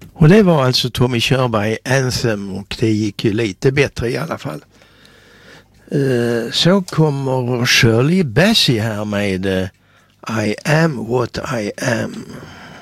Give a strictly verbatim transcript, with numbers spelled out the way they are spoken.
Och det var alltså Tommy Körberg ensam, och det gick ju lite bättre i alla fall. Uh, så kommer Shirley Bassey här med uh, I am what I am.